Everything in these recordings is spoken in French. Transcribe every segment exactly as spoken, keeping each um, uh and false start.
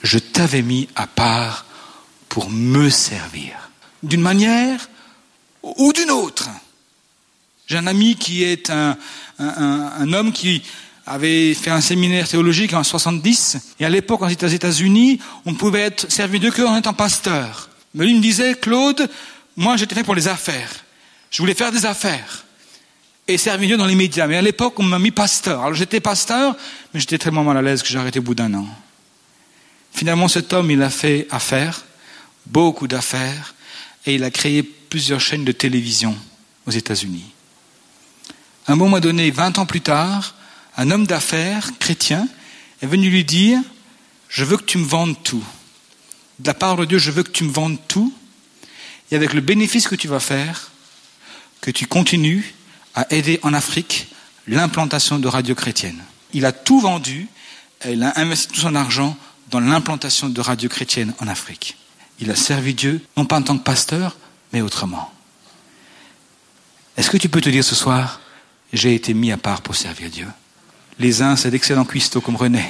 je t'avais mis à part pour me servir. D'une manière ou d'une autre. J'ai un ami qui est un, un, un, un homme qui avait fait un séminaire théologique en soixante-dix. Et à l'époque, quand j'étais aux États-Unis, on pouvait être servi de Dieu qu'en étant pasteur. Mais lui me disait, Claude, moi j'étais fait pour les affaires. Je voulais faire des affaires. Et servir Dieu dans les médias. Mais à l'époque, on m'a mis pasteur. Alors j'étais pasteur, mais j'étais tellement mal à l'aise que j'ai arrêté au bout d'un an. Finalement, cet homme, il a fait affaire, beaucoup d'affaires, et il a créé plusieurs chaînes de télévision aux États-Unis. À un moment donné, vingt ans plus tard, un homme d'affaires chrétien est venu lui dire « Je veux que tu me vendes tout. De la part de Dieu, je veux que tu me vendes tout. Et avec le bénéfice que tu vas faire, que tu continues à aider en Afrique l'implantation de radio chrétienne. » Il a tout vendu et il a investi tout son argent dans l'implantation de radio chrétienne en Afrique. Il a servi Dieu, non pas en tant que pasteur, mais autrement. Est-ce que tu peux te dire ce soir, j'ai été mis à part pour servir Dieu? Les uns, c'est d'excellents cuistots comme René,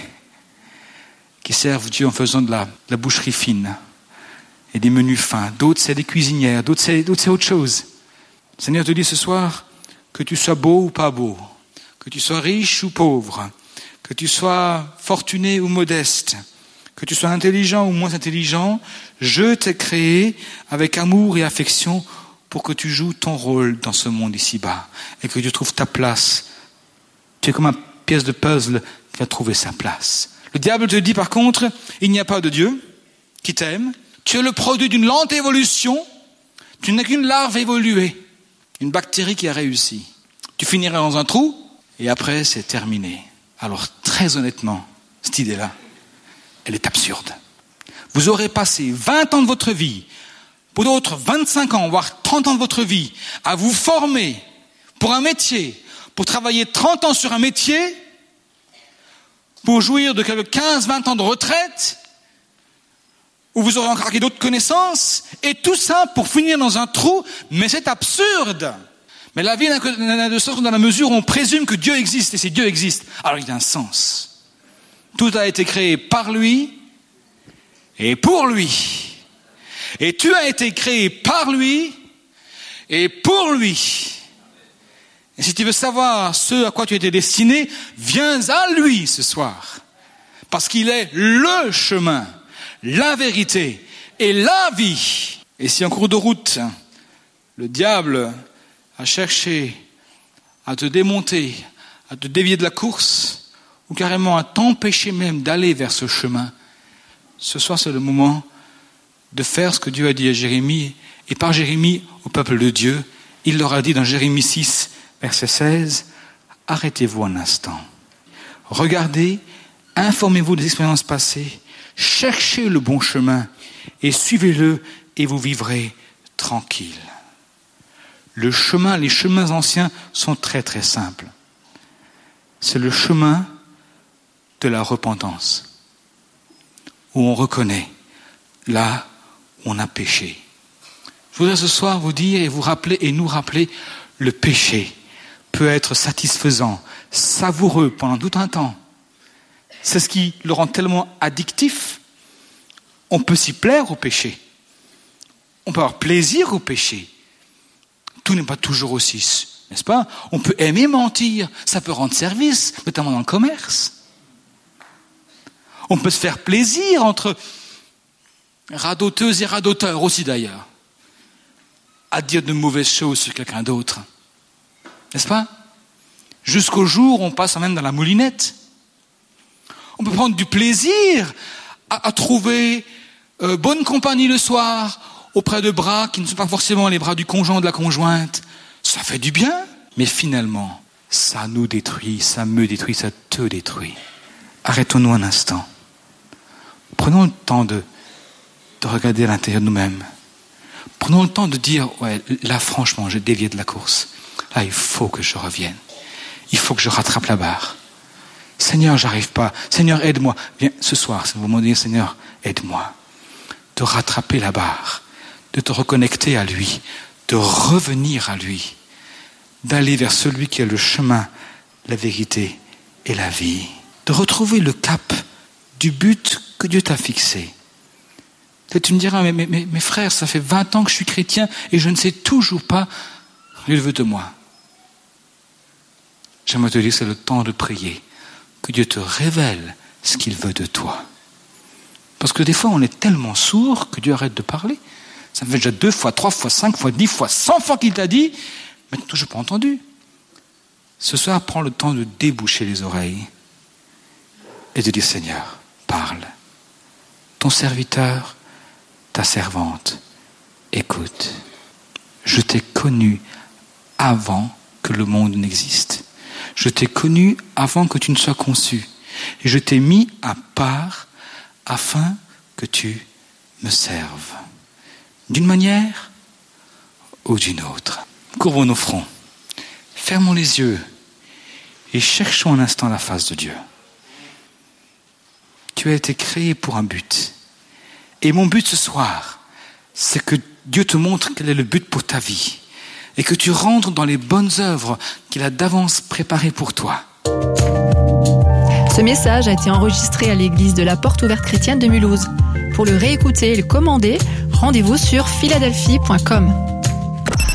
qui servent Dieu en faisant de la, de la boucherie fine et des menus fins. D'autres, c'est des cuisinières, d'autres c'est, d'autres, c'est autre chose. Le Seigneur te dit ce soir, que tu sois beau ou pas beau, que tu sois riche ou pauvre, que tu sois fortuné ou modeste, que tu sois intelligent ou moins intelligent, je t'ai créé avec amour et affection pour que tu joues ton rôle dans ce monde ici-bas et que tu trouves ta place. Tu es comme une pièce de puzzle qui va trouver sa place. Le diable te dit par contre, il n'y a pas de Dieu qui t'aime. Tu es le produit d'une lente évolution. Tu n'es qu'une larve évoluée, une bactérie qui a réussi. Tu finiras dans un trou et après c'est terminé. Alors très honnêtement, cette idée-là, elle est absurde. Vous aurez passé vingt ans de votre vie, pour d'autres vingt-cinq ans, voire trente ans de votre vie, à vous former pour un métier, pour travailler trente ans sur un métier, pour jouir de quelques quinze vingt ans de retraite, où vous aurez encore acquis d'autres connaissances, et tout ça pour finir dans un trou, mais c'est absurde. Mais la vie n'a de sens dans la mesure où on présume que Dieu existe, et si Dieu existe, alors il y a un sens. Tout a été créé par lui et pour lui. Et tu as été créé par lui et pour lui. Et si tu veux savoir ce à quoi tu as été destiné, viens à lui ce soir. Parce qu'il est le chemin, la vérité et la vie. Et si en cours de route, le diable a cherché à te démonter, à te dévier de la course, ou carrément à t'empêcher même d'aller vers ce chemin, ce soir c'est le moment de faire ce que Dieu a dit à Jérémie, et par Jérémie au peuple de Dieu. Il leur a dit dans Jérémie six, verset seize, « Arrêtez-vous un instant, regardez, informez-vous des expériences passées, cherchez le bon chemin et suivez-le et vous vivrez tranquille. » Le chemin, les chemins anciens sont très très simples. C'est le chemin de la repentance, où on reconnaît là où on a péché. Je voudrais ce soir vous dire et vous rappeler et nous rappeler, le péché peut être satisfaisant, savoureux pendant tout un temps. C'est ce qui le rend tellement addictif. On peut s'y plaire au péché. On peut avoir plaisir au péché. Tout n'est pas toujours aussi, n'est-ce pas? On peut aimer mentir, ça peut rendre service, notamment dans le commerce. On peut se faire plaisir entre radoteuses et radoteurs aussi d'ailleurs, à dire de mauvaises choses sur quelqu'un d'autre. N'est-ce pas? Jusqu'au jour où on passe même dans la moulinette. On peut prendre du plaisir à, à trouver euh, bonne compagnie le soir auprès de bras qui ne sont pas forcément les bras du conjoint ou de la conjointe. Ça fait du bien, mais finalement, ça nous détruit, ça me détruit, ça te détruit. Arrêtons-nous un instant. Prenons le temps de, de regarder à l'intérieur de nous-mêmes. Prenons le temps de dire, ouais, là franchement, j'ai dévié de la course. Là, il faut que je revienne. Il faut que je rattrape la barre. Seigneur, j'arrive pas. Seigneur, aide-moi. Viens, ce soir, c'est le moment de dire, Seigneur, aide-moi. De rattraper la barre. De te reconnecter à lui. De revenir à lui. D'aller vers celui qui est le chemin, la vérité et la vie. De retrouver le cap du but que Dieu t'a fixé. Peut-être tu me diras, mais, mais, mais, mes frères, ça fait vingt ans que je suis chrétien et je ne sais toujours pas ce qu'il veut de moi. J'aimerais te dire que c'est le temps de prier, que Dieu te révèle ce qu'il veut de toi. Parce que des fois, on est tellement sourd que Dieu arrête de parler. Ça fait déjà deux fois, trois fois, cinq fois, dix fois, cent fois qu'il t'a dit, mais tu n'as toujours pas entendu. Ce soir, prends le temps de déboucher les oreilles et de dire, Seigneur, parle. Ton serviteur, ta servante, écoute. Je t'ai connu avant que le monde n'existe. Je t'ai connu avant que tu ne sois conçu. Et je t'ai mis à part afin que tu me serves. D'une manière ou d'une autre. Courbons nos fronts. Fermons les yeux et cherchons un instant la face de Dieu. Tu as été créé pour un but. Et mon but ce soir, c'est que Dieu te montre quel est le but pour ta vie. Et que tu rentres dans les bonnes œuvres qu'il a d'avance préparées pour toi. Ce message a été enregistré à l'église de la Porte Ouverte Chrétienne de Mulhouse. Pour le réécouter et le commander, rendez-vous sur philadelphie point com.